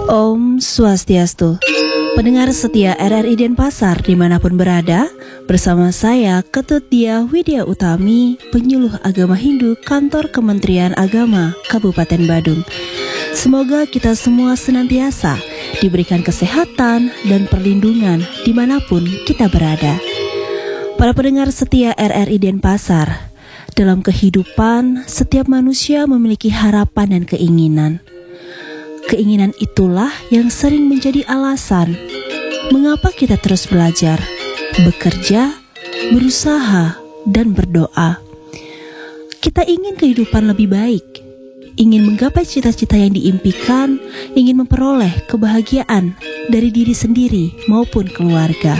Om Swastiastu. Pendengar setia RRI Denpasar dimanapun berada, bersama saya Ketut Dia Widya Utami, penyuluh agama Hindu Kantor Kementerian Agama Kabupaten Badung. Semoga kita semua senantiasa diberikan kesehatan dan perlindungan dimanapun kita berada. Para pendengar setia RRI Denpasar, dalam kehidupan setiap manusia memiliki harapan dan keinginan. Keinginan itulah yang sering menjadi alasan mengapa kita terus belajar, bekerja, berusaha, dan berdoa. Kita ingin kehidupan lebih baik, ingin menggapai cita-cita yang diimpikan, ingin memperoleh kebahagiaan dari diri sendiri maupun keluarga.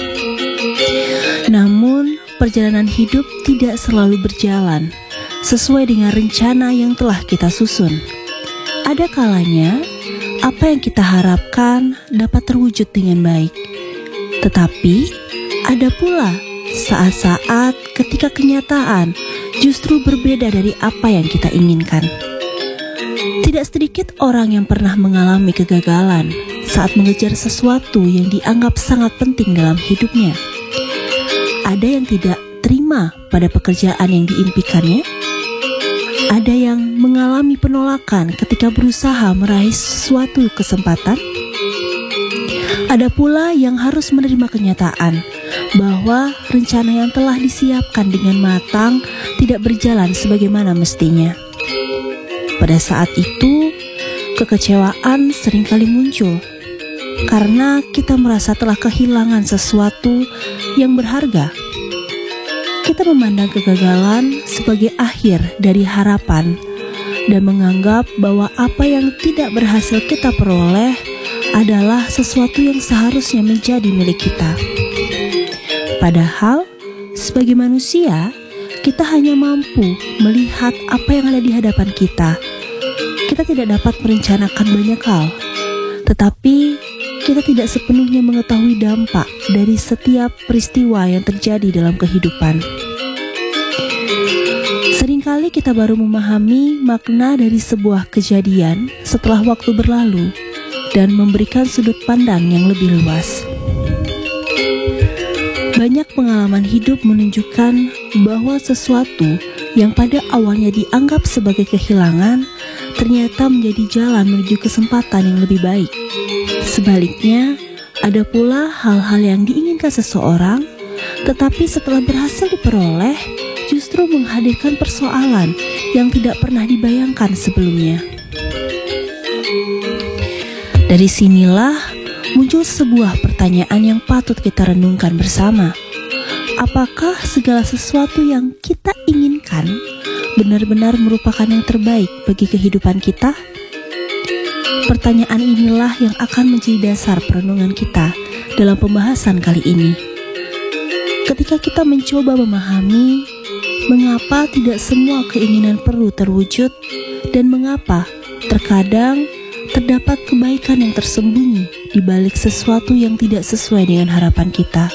Namun, perjalanan hidup tidak selalu berjalan sesuai dengan rencana yang telah kita susun. Ada kalanya, apa yang kita harapkan dapat terwujud dengan baik. Tetapi, ada pula saat-saat ketika kenyataan justru berbeda dari apa yang kita inginkan. Tidak sedikit orang yang pernah mengalami kegagalan saat mengejar sesuatu yang dianggap sangat penting dalam hidupnya. Ada yang tidak terima pada pekerjaan yang diimpikannya. Ada yang mengalami penolakan ketika berusaha meraih suatu kesempatan. Ada pula yang harus menerima kenyataan bahwa rencana yang telah disiapkan dengan matang tidak berjalan sebagaimana mestinya. Pada saat itu, kekecewaan seringkali muncul karena kita merasa telah kehilangan sesuatu yang berharga. Kita memandang kegagalan sebagai akhir dari harapan dan menganggap bahwa apa yang tidak berhasil kita peroleh adalah sesuatu yang seharusnya menjadi milik kita. Padahal, sebagai manusia, kita hanya mampu melihat apa yang ada di hadapan kita. Kita tidak dapat merencanakan banyak hal, tetapi kita tidak sepenuhnya mengetahui dampak dari setiap peristiwa yang terjadi dalam kehidupan. Seringkali kita baru memahami makna dari sebuah kejadian setelah waktu berlalu dan memberikan sudut pandang yang lebih luas. Banyak pengalaman hidup menunjukkan bahwa sesuatu yang pada awalnya dianggap sebagai kehilangan ternyata menjadi jalan menuju kesempatan yang lebih baik. Sebaliknya, ada pula hal-hal yang diinginkan seseorang, tetapi setelah berhasil diperoleh, justru menghadirkan persoalan yang tidak pernah dibayangkan sebelumnya. Dari sinilah muncul sebuah pertanyaan yang patut kita renungkan bersama. Apakah segala sesuatu yang kita inginkan benar-benar merupakan yang terbaik bagi kehidupan kita? Pertanyaan inilah yang akan menjadi dasar perenungan kita dalam pembahasan kali ini. Ketika kita mencoba memahami mengapa tidak semua keinginan perlu terwujud dan mengapa terkadang terdapat kebaikan yang tersembunyi di balik sesuatu yang tidak sesuai dengan harapan kita.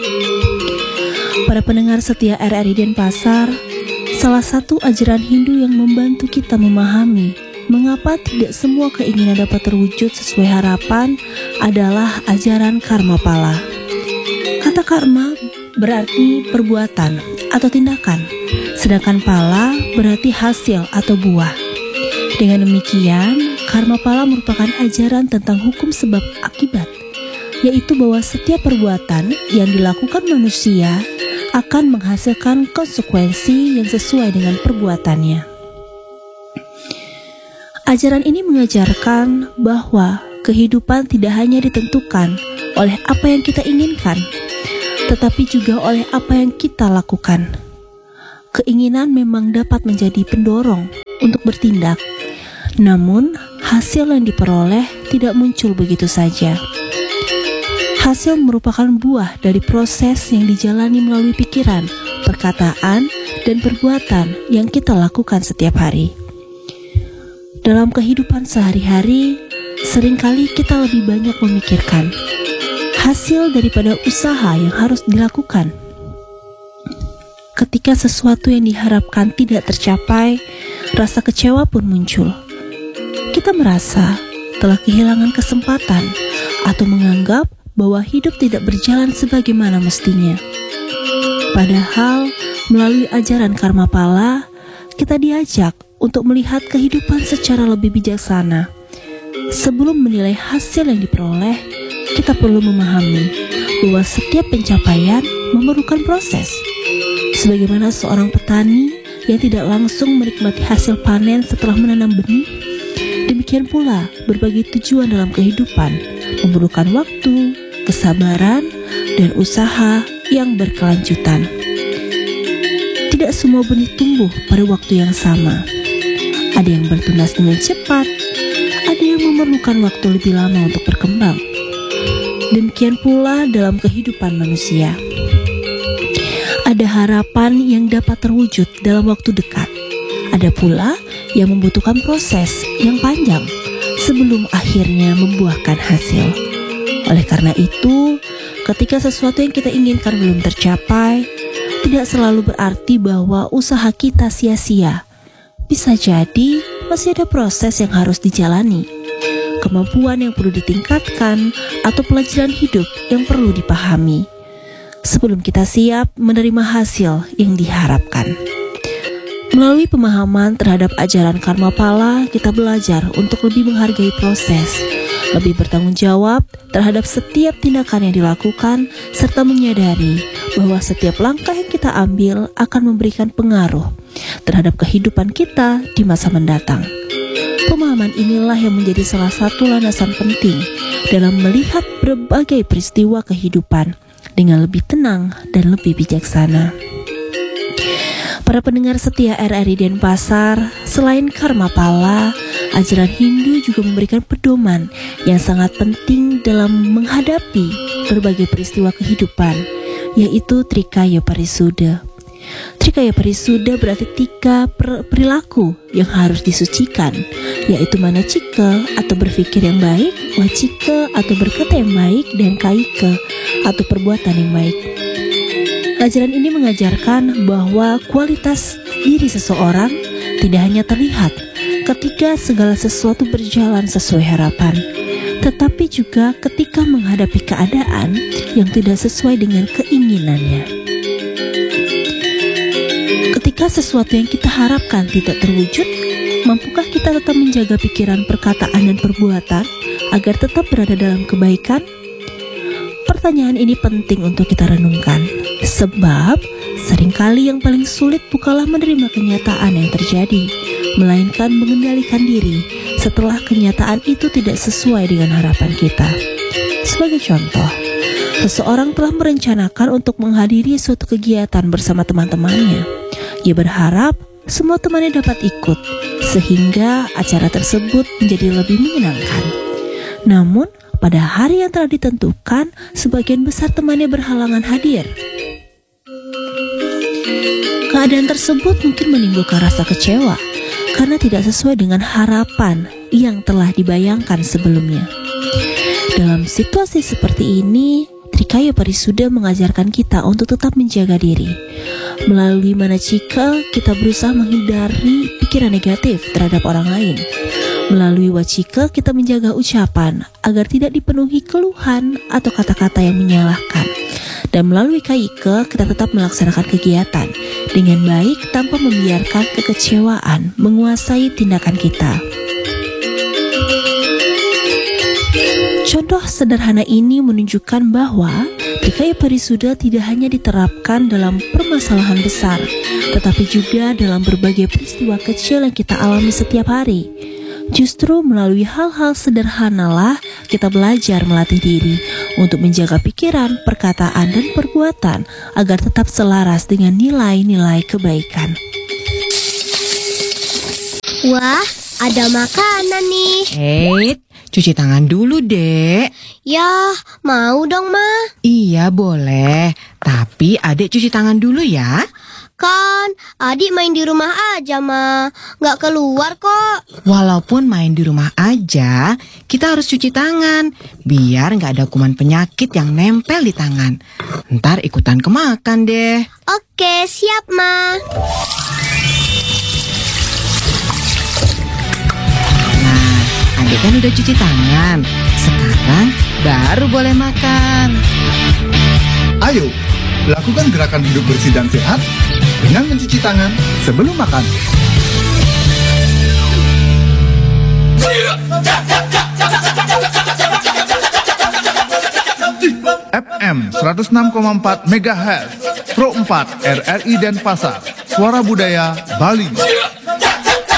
Para pendengar setia RRI Denpasar, salah satu ajaran Hindu yang membantu kita memahami mengapa tidak semua keinginan dapat terwujud sesuai harapan adalah ajaran karma pala. Kata karma berarti perbuatan atau tindakan, sedangkan pala berarti hasil atau buah. Dengan demikian, karma pala merupakan ajaran tentang hukum sebab akibat, yaitu bahwa setiap perbuatan yang dilakukan manusia akan menghasilkan konsekuensi yang sesuai dengan perbuatannya. Ajaran ini mengajarkan bahwa kehidupan tidak hanya ditentukan oleh apa yang kita inginkan, tetapi juga oleh apa yang kita lakukan. Keinginan memang dapat menjadi pendorong untuk bertindak, namun hasil yang diperoleh tidak muncul begitu saja. Hasil merupakan buah dari proses yang dijalani melalui pikiran, perkataan, dan perbuatan yang kita lakukan setiap hari. Dalam kehidupan sehari-hari, seringkali kita lebih banyak memikirkan hasil daripada usaha yang harus dilakukan. Ketika sesuatu yang diharapkan tidak tercapai, rasa kecewa pun muncul. Kita merasa telah kehilangan kesempatan atau menganggap bahwa hidup tidak berjalan sebagaimana mestinya. Padahal, melalui ajaran Karma Pala, kita diajak untuk melihat kehidupan secara lebih bijaksana. Sebelum menilai hasil yang diperoleh, kita perlu memahami bahwa setiap pencapaian memerlukan proses. Sebagaimana seorang petani yang tidak langsung menikmati hasil panen setelah menanam benih, demikian pula berbagai tujuan dalam kehidupan memerlukan waktu, kesabaran, dan usaha yang berkelanjutan. Tidak semua benih tumbuh pada waktu yang sama. Ada yang bertunas dengan cepat, ada yang memerlukan waktu lebih lama untuk berkembang. Demikian pula dalam kehidupan manusia. Ada harapan yang dapat terwujud dalam waktu dekat. Ada pula yang membutuhkan proses yang panjang sebelum akhirnya membuahkan hasil. Oleh karena itu, ketika sesuatu yang kita inginkan belum tercapai, tidak selalu berarti bahwa usaha kita sia-sia. Bisa jadi masih ada proses yang harus dijalani, kemampuan yang perlu ditingkatkan, atau pelajaran hidup yang perlu dipahami sebelum kita siap menerima hasil yang diharapkan. Melalui pemahaman terhadap ajaran Karma Pala, kita belajar untuk lebih menghargai proses, lebih bertanggung jawab terhadap setiap tindakan yang dilakukan, serta menyadari bahwa setiap langkah yang kita ambil akan memberikan pengaruh terhadap kehidupan kita di masa mendatang. Pemahaman inilah yang menjadi salah satu landasan penting dalam melihat berbagai peristiwa kehidupan dengan lebih tenang dan lebih bijaksana. Para pendengar setia RRI Denpasar, selain Karma Pala, ajaran Hindu juga memberikan pedoman yang sangat penting dalam menghadapi berbagai peristiwa kehidupan, yaitu Trikaya Parisuddha. Trikaya Parisuddha berarti 3 perilaku yang harus disucikan, yaitu manacika atau berpikir yang baik, wacika atau berkata yang baik, dan kaika atau perbuatan yang baik. Ajaran ini mengajarkan bahwa kualitas diri seseorang tidak hanya terlihat ketika segala sesuatu berjalan sesuai harapan, tetapi juga ketika menghadapi keadaan yang tidak sesuai dengan keinginannya. Ketika sesuatu yang kita harapkan tidak terwujud, mampukah kita tetap menjaga pikiran, perkataan, dan perbuatan agar tetap berada dalam kebaikan? Pertanyaan ini penting untuk kita renungkan, sebab seringkali yang paling sulit bukanlah menerima kenyataan yang terjadi, melainkan mengendalikan diri setelah kenyataan itu tidak sesuai dengan harapan kita. Sebagai contoh, seseorang telah merencanakan untuk menghadiri suatu kegiatan bersama teman-temannya. Ia berharap semua temannya dapat ikut, sehingga acara tersebut menjadi lebih menyenangkan. Namun, pada hari yang telah ditentukan, sebagian besar temannya berhalangan hadir. Keadaan tersebut mungkin menimbulkan rasa kecewa karena tidak sesuai dengan harapan yang telah dibayangkan sebelumnya. Dalam situasi seperti ini, Trikaya Parisuddha mengajarkan kita untuk tetap menjaga diri. Melalui manacika, kita berusaha menghindari pikiran negatif terhadap orang lain. Melalui wacika, kita menjaga ucapan agar tidak dipenuhi keluhan atau kata-kata yang menyalahkan. Dan melalui kaika, kita tetap melaksanakan kegiatan dengan baik tanpa membiarkan kekecewaan menguasai tindakan kita. Contoh sederhana ini menunjukkan bahwa Trikaya Parisuddha tidak hanya diterapkan dalam permasalahan besar, tetapi juga dalam berbagai peristiwa kecil yang kita alami setiap hari. Justru melalui hal-hal sederhanalah kita belajar melatih diri untuk menjaga pikiran, perkataan, dan perbuatan agar tetap selaras dengan nilai-nilai kebaikan. Wah, ada makanan nih. Cuci tangan dulu, Dek. Ya, mau dong, Ma. Iya, boleh. Tapi Adek cuci tangan dulu ya. Kan, adik main di rumah aja, Ma. Nggak keluar kok. Walaupun main di rumah aja, kita harus cuci tangan. Biar nggak ada kuman penyakit yang nempel di tangan. Ntar ikutan kemakan deh. Oke, siap, Ma. Nah, Adek kan udah cuci tangan. Sekarang baru boleh makan. Ayo, lakukan gerakan hidup bersih dan sehat dengan mencuci tangan sebelum makan. FM 106,4 MHz Pro 4 RRI Denpasar, Suara Budaya Bali.